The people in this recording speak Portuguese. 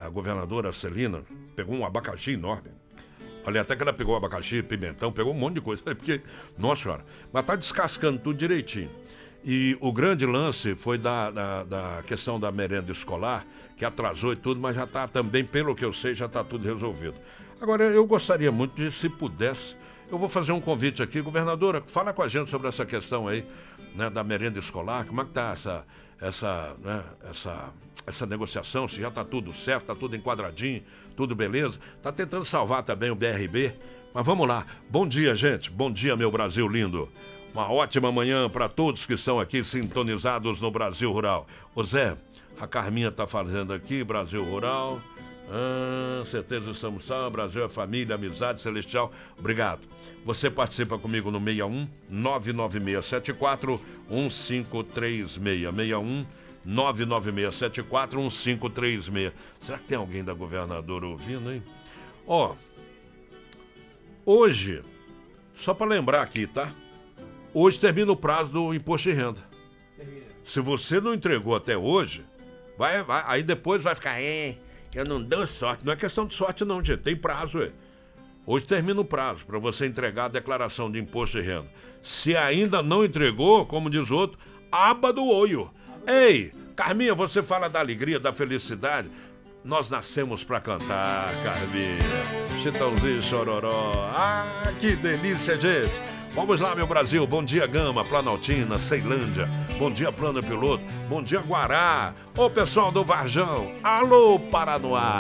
a governadora Celina pegou um abacaxi enorme. Falei até que ela pegou abacaxi, pimentão, pegou um monte de coisa, porque, nossa senhora, mas tá descascando tudo direitinho. E o grande lance foi da questão da merenda escolar, que atrasou e tudo, mas já está também, pelo que eu sei, já está tudo resolvido. Agora, eu gostaria muito de, se pudesse, eu vou fazer um convite aqui, governadora, fala com a gente sobre essa questão aí, né, da merenda escolar, como é que está essa negociação, se já está tudo certo, está tudo enquadradinho, tudo beleza, está tentando salvar também o BRB, mas vamos lá. Bom dia, gente, bom dia, meu Brasil lindo. Uma ótima manhã para todos que estão aqui sintonizados no Brasil Rural. Ô Zé, a Carminha está fazendo aqui, Brasil Rural. Certeza estamos salvos, Brasil é família, amizade celestial. Obrigado. Você participa comigo no 61 99674 1536. 61 99674 1536. Será que tem alguém da governadora ouvindo, hein? Ó, hoje, só para lembrar aqui, tá? Hoje termina o prazo do imposto de renda. Se você não entregou até hoje, aí depois vai ficar, eu não dou sorte. Não é questão de sorte não, gente, tem prazo, Hoje termina o prazo para você entregar a declaração de imposto de renda. Se ainda não entregou, como diz outro, aba do olho. Ei, Carminha, você fala da alegria, da felicidade. Nós nascemos para cantar, Carminha. Chitãozinho, Chororó. Ah, que delícia, gente. Vamos lá, meu Brasil. Bom dia, Gama, Planaltina, Ceilândia. Bom dia, Plano Piloto. Bom dia, Guará. Ô, pessoal do Varjão. Alô, Paranoá.